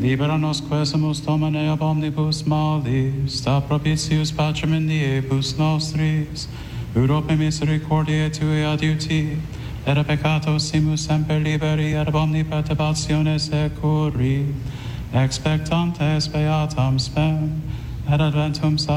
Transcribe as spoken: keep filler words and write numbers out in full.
Libera nos quesumus Domine ab omnibus malis, da propitius pacem in diebus nostris, Urope misericordiae Tue adiuti, et a peccato simus semper liberi, et ab omni perturbatione securi, expectantes beatam spem, et adventum